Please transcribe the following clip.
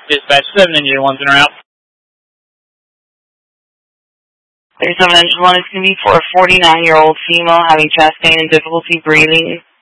Dispatch 7 engine 1's in route. 37 engine 1 is going to be for a 49-year-old female having chest pain and difficulty breathing.